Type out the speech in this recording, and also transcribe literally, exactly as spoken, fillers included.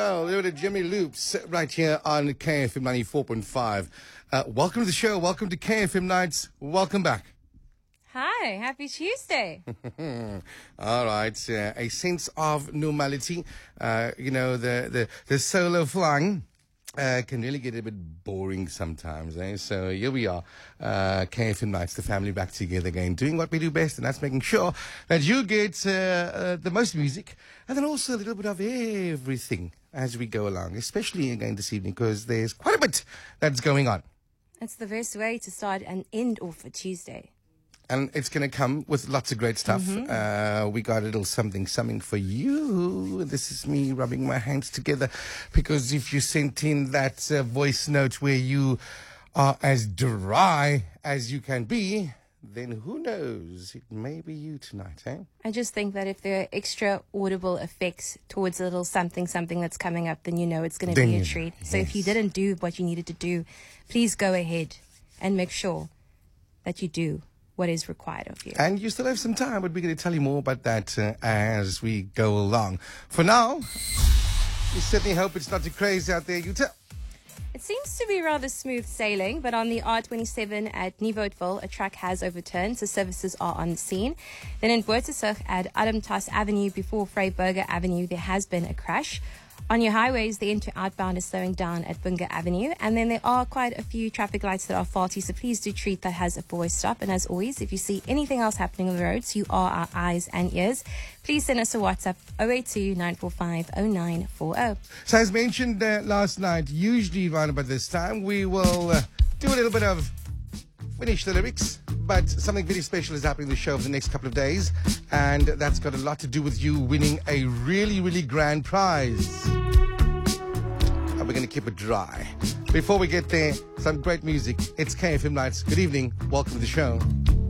show. Little bit of Jimmy Loops right here on K F M ninety-four point five. Uh, welcome to the show. Welcome to K F M Nights. Welcome back. Hi, happy Tuesday. All right. Uh, a sense of normality. Uh, you know, the, the, the solo flying uh, can really get a bit boring sometimes. Eh? So here we are, uh, K F M Nights, the family back together again, doing what we do best, and that's making sure that you get uh, uh, the most music and then also a little bit of everything as we go along, especially again this evening because there's quite a bit that's going on. It's the best way to start and end off a Tuesday. And it's going to come with lots of great stuff. Mm-hmm. Uh, we got a little something, something for you. This is me rubbing my hands together because if you sent in that uh, voice note where you are as dry as you can be, then who knows? It may be you tonight, eh? I just think that if there are extra audible effects towards a little something, something that's coming up, then you know it's going to Then be you a know, treat. So yes. if you didn't do what you needed to do, please go ahead and make sure that you do what is required of you. And you still have some time, but we're going to tell you more about that uh, as we go along. For now, we certainly hope it's not too crazy out there. You tell. It seems to be rather smooth sailing, but on the R twenty-seven at Nieuwoudtville, a truck has overturned, so services are on the scene. Then in Boertesig at Adamtas Avenue before Vryburger Avenue, there has been a crash. On your highways, the into outbound is slowing down at Bunga Avenue, and then there are quite a few traffic lights that are faulty, so please do treat that as a four-way stop. And as always, if you see anything else happening on the roads, you are our eyes and ears. Please send us a WhatsApp oh eight two, nine four five, oh nine four oh. So as mentioned uh, last night, usually around about this time, we will uh, do a little bit of finish the lyrics, but something very special is happening in the show for the next couple of days, and that's got a lot to do with you winning a really, really grand prize. And we're going to keep it dry. Before we get there, some great music. It's K F M Nights. Good evening. Welcome to the show.